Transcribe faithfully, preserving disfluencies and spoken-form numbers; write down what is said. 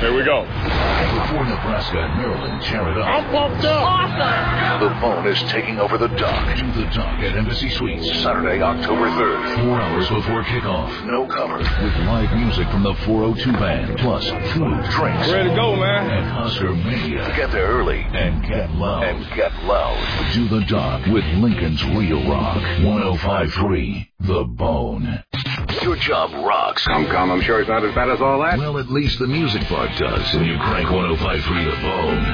Here we go. Before Nebraska and Maryland tear it up. I'm pumped up. Awesome. The Bone is taking over the dock. Do the dock at Embassy Suites. Saturday, October third. Four hours before kickoff. No cover. With live music from the four oh two Band. Plus food, drinks. Ready to go, man. And Husker Mania. Get there early and get loud. And get loud. Do the dock with Lincoln's Real Rock. one oh five point three. The Bone. Your job rocks. Come, come, I'm sure it's not as bad as all that. Well, at least the music part does when you crank one oh five point three The Bone.